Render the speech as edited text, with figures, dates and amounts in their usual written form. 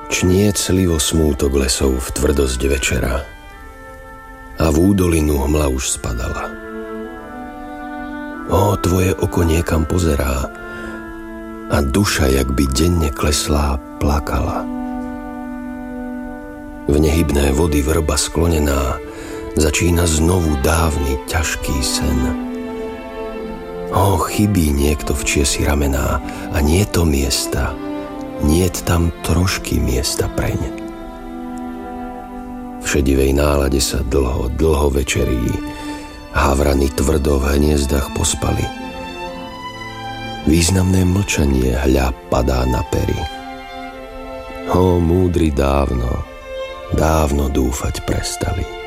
Čnie clivo smútok lesov v tvrdosť večera a v údolinu hmla už spadala. Tvoje oko niekam pozerá a duša, jak by denne kleslá, plakala. V nehybné vody vrba sklonená začína znovu dávny ťažký sen. Chybí niekto v čiesi ramená a nie to miesta, niet tam trošky miesta preň. V šedivej nálade sa dlho večerí, havrany tvrdo v hniezdach pospali. Významné mlčanie hľa padá na pery. Múdri dávno dúfať prestali.